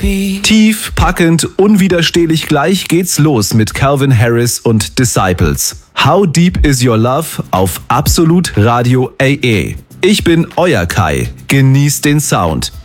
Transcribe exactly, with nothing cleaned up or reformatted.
Tief, packend, unwiderstehlich gleich geht's los mit Calvin Harris und Disciples. How Deep Is Your Love auf Absolut Radio A E. Ich bin euer Kai. Genießt den Sound.